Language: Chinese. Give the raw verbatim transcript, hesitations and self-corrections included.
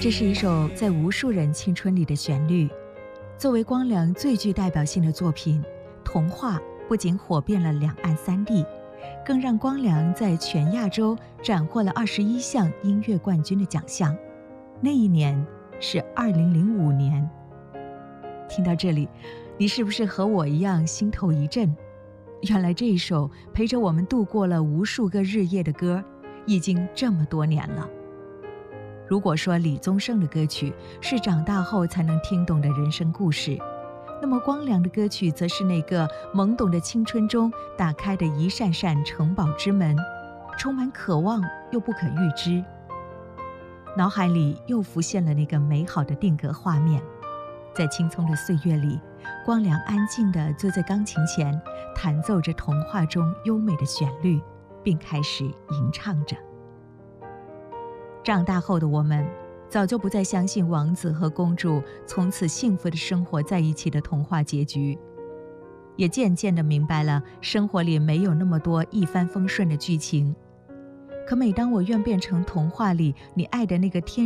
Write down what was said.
这是一首在无数人青春里的旋律。作为光良最具代表性的作品，《童话》不仅火遍了两岸三地，更让光良在全亚洲斩获了二十一项音乐冠军的奖项。那一年是二零零五年。听到这里，你是不是和我一样心头一震？原来这一首陪着我们度过了无数个日夜的歌，已经这么多年了。如果说李宗盛的歌曲是长大后才能听懂的人生故事，那么光良的歌曲则是那个懵懂的青春中打开的一扇扇城堡之门，充满渴望又不可预知。脑海里又浮现了那个美好的定格画面，在青葱的岁月里，光良安静地坐在钢琴前，弹奏着童话中优美的旋律，并开始吟唱着。长大后的我们，早就不再相信王子和公主从此幸福的生活在一起的童话结局，也渐渐地明白了生活里没有那么多一帆风顺的剧情。可每当我愿变成童话里你爱的那个天